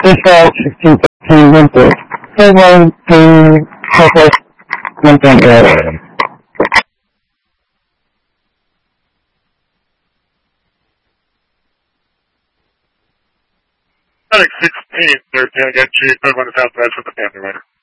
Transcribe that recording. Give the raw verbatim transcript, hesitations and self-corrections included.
Default sixteen thirteen winter. four one three Southwest one point area. Medic sixteen thirteen, I got you. Code one Southwest with the family later.